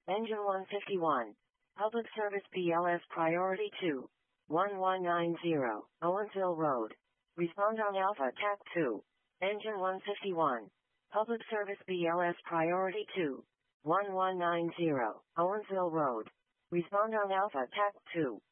Engine 151. Public Service BLS Priority 2. 1190, Owensville Road. Respond on Alpha TAC 2. Engine 151. Public Service BLS Priority 2. 1190, Owensville Road. Respond on Alpha TAC 2.